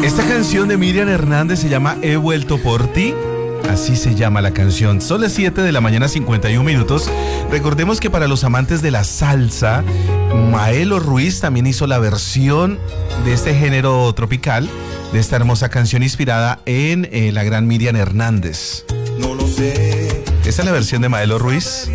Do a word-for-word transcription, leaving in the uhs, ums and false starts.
Esta canción de Miriam Hernández se llama He vuelto por ti. Así se llama la canción. Son las siete de la mañana, cincuenta y un minutos. Recordemos que para los amantes de la salsa, Maelo Ruiz también hizo la versión de este género tropical, de esta hermosa canción inspirada en eh, la gran Miriam Hernández. No lo sé. Esta es la versión de Maelo Ruiz.